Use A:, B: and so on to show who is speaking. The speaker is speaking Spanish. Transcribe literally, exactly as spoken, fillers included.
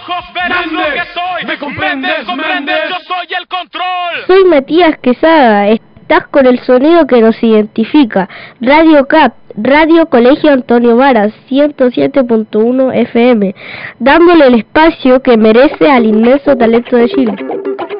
A: Verás lo que soy, me comprendes, comprendes, yo soy el control.
B: Soy Matías Quesada, estás con el sonido que nos identifica. Radio C A P, Radio Colegio Antonio Varas, ciento siete punto uno F M, dándole el espacio que merece al inmenso talento de Chile.